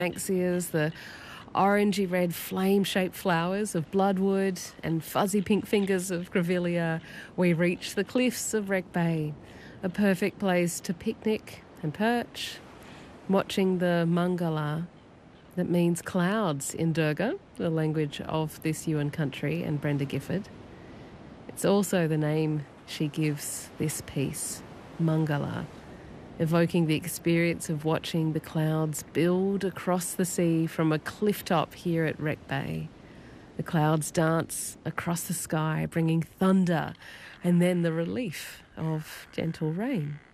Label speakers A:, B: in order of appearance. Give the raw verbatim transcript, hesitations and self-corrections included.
A: Banksias, the orangey red flame-shaped flowers of bloodwood and fuzzy pink fingers of grevillea, we reach the cliffs of Wreck Bay, a perfect place to picnic and perch, watching the mangala, that means clouds in Durga, the language of this Yuin country and Brenda Gifford. It's also the name she gives this piece, Mangala, evoking the experience of watching the clouds build across the sea from a cliff top here at Wreck Bay. The clouds dance across the sky, bringing thunder and then the relief of gentle rain.